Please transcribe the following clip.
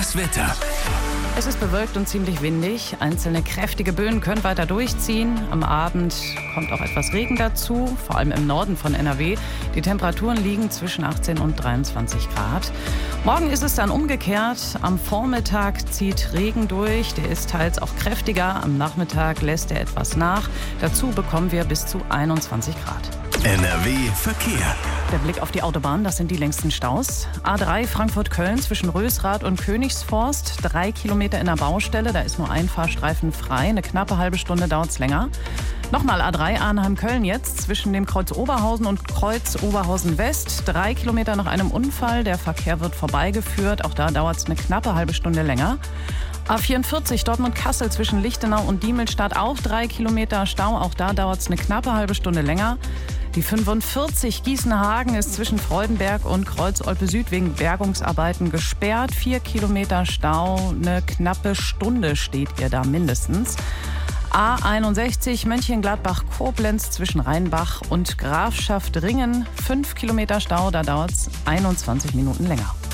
Das Wetter. Es ist bewölkt und ziemlich windig. Einzelne kräftige Böen können weiter durchziehen. Am Abend kommt auch etwas Regen dazu, vor allem im Norden von NRW. Die Temperaturen liegen zwischen 18 und 23 Grad. Morgen ist es dann umgekehrt. Am Vormittag zieht Regen durch. Der ist teils auch kräftiger. Am Nachmittag lässt er etwas nach. Dazu bekommen wir bis zu 21 Grad. NRW Verkehr. Der Blick auf die Autobahn, das sind die längsten Staus. A3 Frankfurt-Köln zwischen Rösrath und Königsforst. 3 Kilometer in der Baustelle, da ist nur ein Fahrstreifen frei. Eine knappe halbe Stunde dauert es länger. Nochmal A3 Arnheim-Köln jetzt zwischen dem Kreuz Oberhausen und Kreuz Oberhausen-West. 3 Kilometer nach einem Unfall. Der Verkehr wird vorbeigeführt. Auch da dauert es eine knappe halbe Stunde länger. A44 Dortmund-Kassel zwischen Lichtenau und Diemelstadt auch 3 Kilometer Stau. Auch da dauert es eine knappe halbe Stunde länger. Die 45 Gießen-Hagen ist zwischen Freudenberg und Kreuz-Olpe-Süd wegen Bergungsarbeiten gesperrt. 4 Kilometer Stau, eine knappe Stunde steht ihr da mindestens. A61 Mönchengladbach-Koblenz zwischen Rheinbach und Grafschaft Ringen. 5 Kilometer Stau, da dauert es 21 Minuten länger.